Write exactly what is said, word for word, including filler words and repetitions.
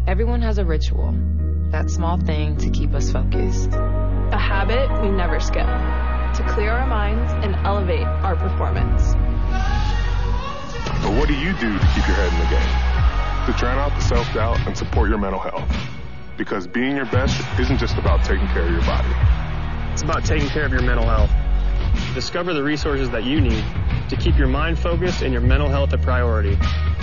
Everyone has a ritual, that small thing to keep us focused. A habit we never skip, to clear our minds and elevate our performance. But what do you do to keep your head in the game? To drown out the self-doubt and support your mental health. Because being your best isn't just about taking care of your body. It's about taking care of your mental health. Discover the resources that you need to keep your mind focused and your mental health a priority.